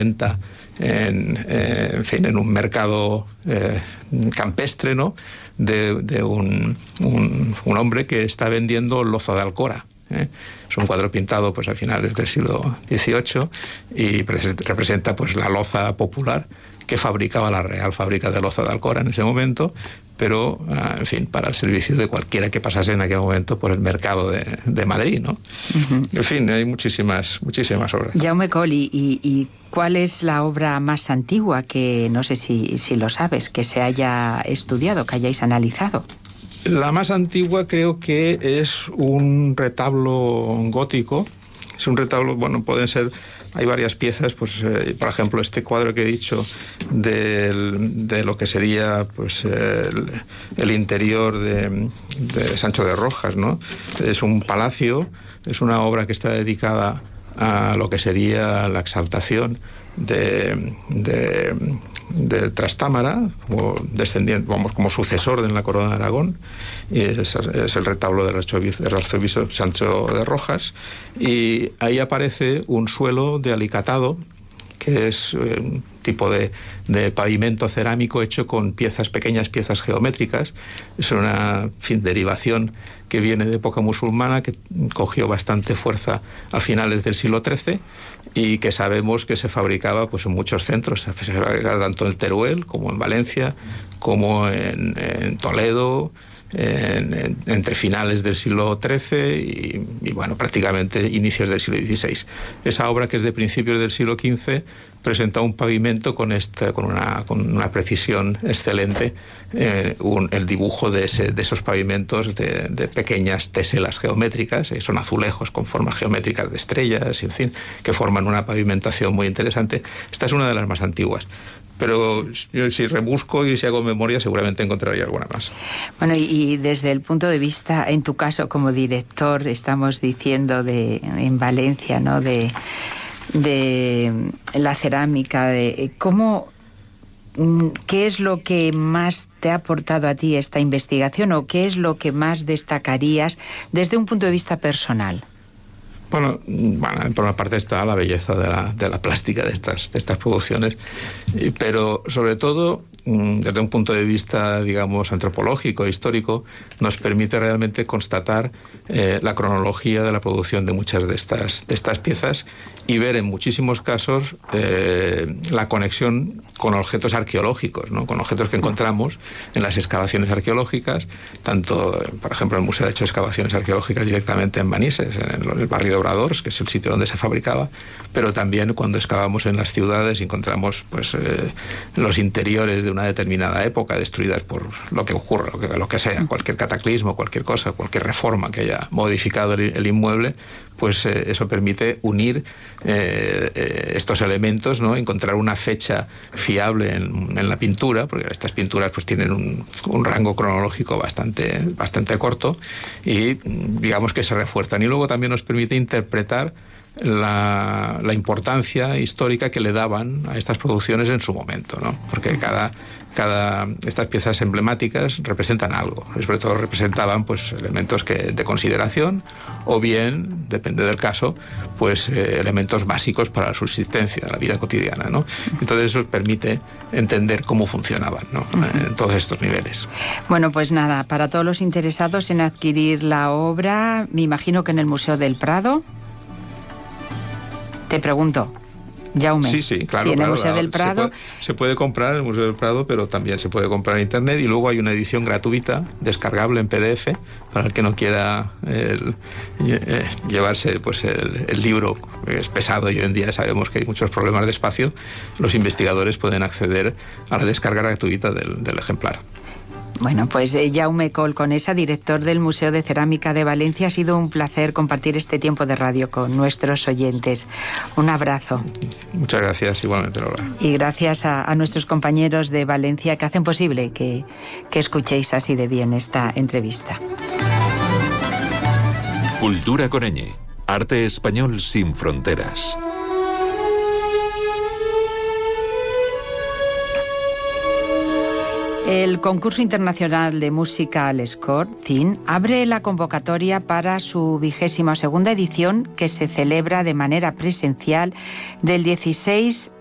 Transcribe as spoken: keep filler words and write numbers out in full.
venta en, eh, en fin, en un mercado eh, campestre, ¿no? de, de un, un, un hombre que está vendiendo loza de Alcora. ¿eh? Es un cuadro pintado pues a finales del siglo dieciocho y representa pues la loza popular que fabricaba la Real Fábrica de Loza de Alcora en ese momento, pero, en fin, para el servicio de cualquiera que pasase en aquel momento por el mercado de, de Madrid, ¿no? Uh-huh. En fin, hay muchísimas, muchísimas obras. Jaume Coll, ¿y, y cuál es la obra más antigua que, no sé si, si lo sabes, que se haya estudiado, que hayáis analizado? La más antigua creo que es un retablo gótico. Es un retablo, bueno, pueden ser... Hay varias piezas, pues eh, por ejemplo este cuadro que he dicho del, de lo que sería pues el, el interior de, de Sancho de Rojas, ¿no? Es un palacio, es una obra que está dedicada a lo que sería la exaltación de, de, de Trastámara, como descendiente, vamos, como sucesor de la corona de Aragón, y es, es el retablo del arzobispo, del arzobispo Sancho de Rojas, y ahí aparece un suelo de alicatado, que es un tipo de, de pavimento cerámico hecho con piezas, pequeñas piezas geométricas. Es una en fin, derivación que viene de época musulmana, que cogió bastante fuerza a finales del siglo trece y que sabemos que se fabricaba pues, en muchos centros. Se fabricaba tanto en Teruel como en Valencia, como en, en Toledo, En, en, entre finales del siglo trece y, y bueno, prácticamente inicios del siglo dieciséis. Esa obra, que es de principios del siglo quince, presenta un pavimento con, esta, con, una, con una precisión excelente, eh, un, el dibujo de, ese, de esos pavimentos de, de pequeñas teselas geométricas, eh, son azulejos con formas geométricas de estrellas, en fin, que forman una pavimentación muy interesante. Esta es una de las más antiguas. Pero yo, si rebusco y si hago memoria, seguramente encontraría alguna más. Bueno, y, y desde el punto de vista, en tu caso como director, estamos diciendo de en Valencia, ¿no? De, de la cerámica, de cómo, ¿qué es lo que más te ha aportado a ti esta investigación o qué es lo que más destacarías desde un punto de vista personal? Bueno, bueno, por una parte está la belleza de la, de la plástica de estas, de estas producciones, pero sobre todo, desde un punto de vista, digamos, antropológico, histórico, nos permite realmente constatar eh, la cronología de la producción de muchas de estas, de estas piezas y ver en muchísimos casos eh, la conexión con objetos arqueológicos, ¿no? Con objetos que encontramos en las excavaciones arqueológicas, tanto, por ejemplo, el museo ha hecho excavaciones arqueológicas directamente en Manises, en el barrio de Obradors, que es el sitio donde se fabricaba, pero también cuando excavamos en las ciudades y encontramos pues, eh, los interiores de una determinada época destruidas por lo que ocurra, lo que, lo que sea, cualquier cataclismo, cualquier cosa, cualquier reforma que haya modificado el, el inmueble, pues eh, eso permite unir eh, eh, estos elementos, ¿no? Encontrar una fecha fiable en, en la pintura, porque estas pinturas pues tienen un, un rango cronológico bastante, bastante corto y digamos que se refuerzan. Y luego también nos permite interpretar la, la importancia histórica que le daban a estas producciones en su momento, ¿no? Porque cada, cada estas piezas emblemáticas representan algo, y sobre todo representaban pues elementos que, de consideración o bien, depende del caso, pues eh, elementos básicos para la subsistencia, la vida cotidiana, ¿no? Entonces eso permite entender cómo funcionaban, ¿no? En todos estos niveles. Bueno, pues nada, para todos los interesados en adquirir la obra, me imagino que en el Museo del Prado. Te pregunto, Jaume. Sí, sí, claro. Sí, en claro, el Museo claro. del Prado. Se puede, se puede comprar en el Museo del Prado, pero también se puede comprar en Internet. Y luego hay una edición gratuita, descargable en P D F, para el que no quiera el, eh, llevarse pues el, el libro, que es pesado y hoy en día sabemos que hay muchos problemas de espacio. Los investigadores pueden acceder a la descarga gratuita del, del ejemplar. Bueno, pues eh, Jaume Coll Conesa, director del Museo de Cerámica de Valencia, ha sido un placer compartir este tiempo de radio con nuestros oyentes. Un abrazo. Muchas gracias, igualmente, Laura. Y gracias a, a nuestros compañeros de Valencia que hacen posible que, que escuchéis así de bien esta entrevista. Cultura Coreñe, arte español sin fronteras. El Concurso Internacional de Música Les Corts, C I N, abre la convocatoria para su vigésima segunda edición, que se celebra de manera presencial del dieciséis